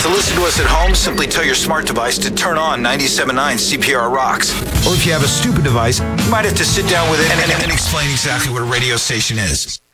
listen to us at home, simply tell your smart device to turn on 97.9 CPR Rocks. Or if you have a stupid device, you might have to sit down with it and explain exactly what a radio station is.